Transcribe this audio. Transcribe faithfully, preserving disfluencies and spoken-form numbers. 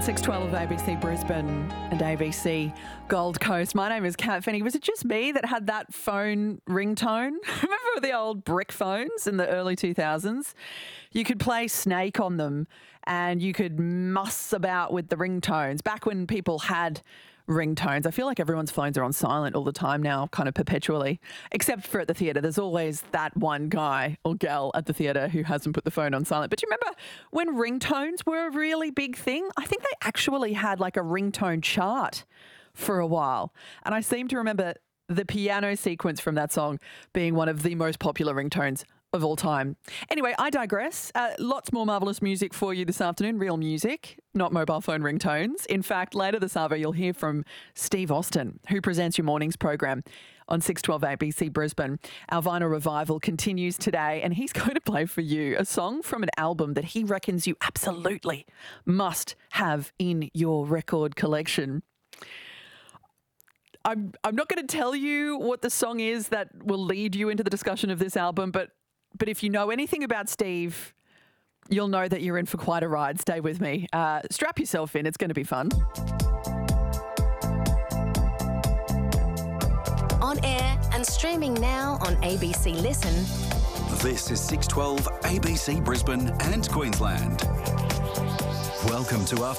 six twelve A B C Brisbane and A B C Gold Coast. My name is Kat Finney. Was it just me that had that phone ringtone? Remember the old brick phones in the early two thousands? You could play Snake on them and you could muss about with the ringtones. Back when people had ringtones. I feel like everyone's phones are on silent all the time now, kind of perpetually, except for at the theatre. There's always that one guy or gal at the theatre who hasn't put the phone on silent. But do you remember when ringtones were a really big thing? I think they actually had like a ringtone chart for a while. And I seem to remember the piano sequence from that song being one of the most popular ringtones of all time. Anyway, I digress. Uh, lots more marvellous music for you this afternoon. Real music, not mobile phone ringtones. In fact, later this hour, you'll hear from Steve Austin, who presents your mornings program on six twelve A B C Brisbane. Our vinyl revival continues today, and he's going to play for you a song from an album that he reckons you absolutely must have in your record collection. I'm, I'm not going to tell you what the song is that will lead you into the discussion of this album, but But if you know anything about Steve, you'll know that you're in for quite a ride. Stay with me. Uh, strap yourself in. It's going to be fun. On air and streaming now on A B C Listen. This is six twelve A B C Brisbane and Queensland. Welcome to our